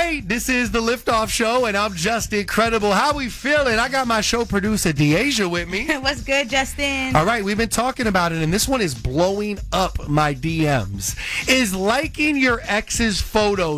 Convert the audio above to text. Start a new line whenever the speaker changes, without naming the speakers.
Hey, this is the Liftoff Show, and I'm just incredible. How we feeling? I got my show producer, Deasia, with me.
What's good, Justin?
All right, we've been talking about it, and this one is blowing up my DMs. Is liking your ex's photos